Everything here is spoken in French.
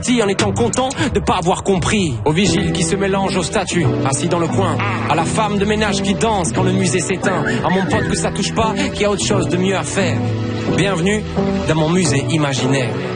en étant content de pas avoir compris. Au vigile qui se mélange aux statues, assis dans le coin. À la femme de ménage qui danse quand le musée s'éteint. À mon pote que ça touche pas, qui a autre chose de mieux à faire. Bienvenue dans mon musée imaginaire.